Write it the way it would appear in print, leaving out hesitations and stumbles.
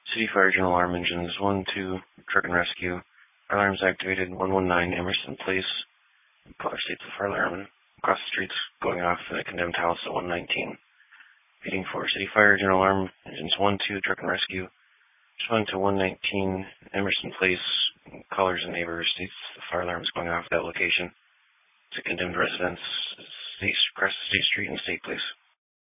City Fire General Alarm Engines 1, 2, Truck and Rescue. Fire alarms activated 119 Emerson Place. Color states the fire alarm across the streets going off in a condemned house at 119. Reading for City Fire General Alarm Engines 1, 2, Truck and Rescue. Responding to 119 Emerson Place. Callers and neighbors states the fire alarm is going off at that location. It's a condemned residence. Across the State Street and State Place.